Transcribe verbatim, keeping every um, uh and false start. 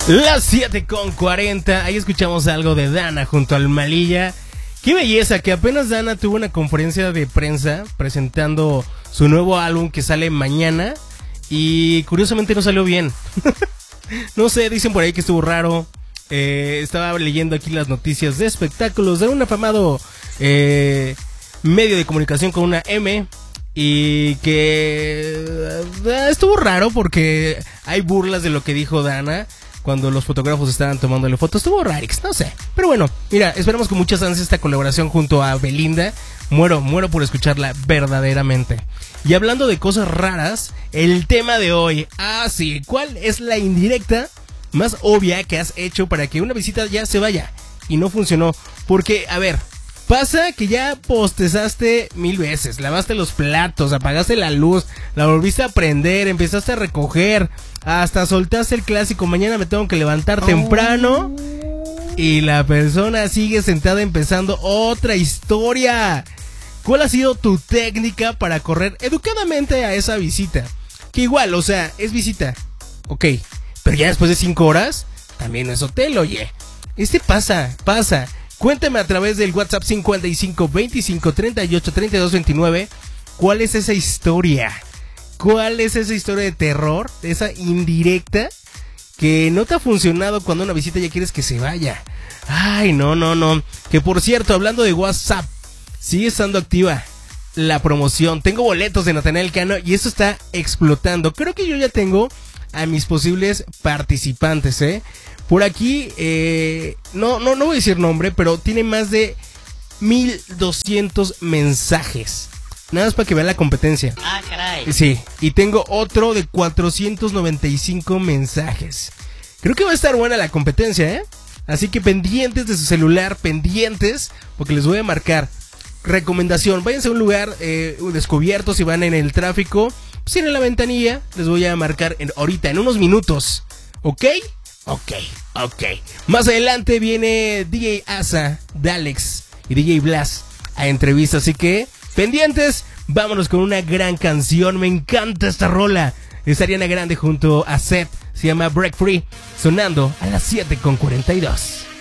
Las siete con cuarenta, ahí escuchamos algo de Dana junto al Malilla. Qué belleza, que apenas Dana tuvo una conferencia de prensa presentando su nuevo álbum que sale mañana y curiosamente no salió bien. No sé, dicen por ahí que estuvo raro. Eh, estaba leyendo aquí las noticias de espectáculos de un afamado eh, medio de comunicación con una M y que eh, estuvo raro porque hay burlas de lo que dijo Dana cuando los fotógrafos estaban tomándole fotos. Estuvo rarix, no sé. Pero bueno, mira, esperamos con muchas ansias esta colaboración junto a Belinda. Muero, muero por escucharla verdaderamente. Y hablando de cosas raras, el tema de hoy. Ah, sí, ¿cuál es la indirecta más obvia que has hecho para que una visita ya se vaya y no funcionó? Porque, a ver, pasa que ya postezaste mil veces, lavaste los platos, apagaste la luz, la volviste a prender, empezaste a recoger, hasta soltaste el clásico, mañana me tengo que levantar temprano, y la persona sigue sentada empezando otra historia. ¿Cuál ha sido tu técnica para correr educadamente a esa visita? Que igual, o sea, es visita, ok, pero ya después de cinco horas, también no es hotel, oye. Este pasa, pasa. Cuéntame a través del WhatsApp cincuenta y cinco, veinticinco, treinta y ocho, treinta y dos, veintinueve. ¿Cuál es esa historia? ¿Cuál es esa historia de terror? Esa indirecta que no te ha funcionado cuando una visita ya quieres que se vaya. Ay, no, no, no. Que por cierto, hablando de WhatsApp, sigue estando activa la promoción. Tengo boletos de Natanael Cano y eso está explotando. Creo que yo ya tengo a mis posibles participantes, ¿eh? Por aquí, eh, no, no, no voy a decir nombre, pero tiene más de mil doscientos mensajes. Nada más para que vean la competencia. Ah, caray. Sí, y tengo otro de cuatrocientos noventa y cinco mensajes. Creo que va a estar buena la competencia, ¿eh? Así que pendientes de su celular, pendientes, porque les voy a marcar. Recomendación, váyanse a un lugar eh, descubierto si van en el tráfico. Cierren la ventanilla, les voy a marcar en, ahorita, en unos minutos. ¿Ok? Ok, ok. Más adelante viene D J Asa, Dalex y D J Blas a entrevista, así que pendientes, vámonos con una gran canción. Me encanta esta rola. Es Ariana Grande junto a Seth, se llama Break Free, sonando a las siete con cuarenta y dos.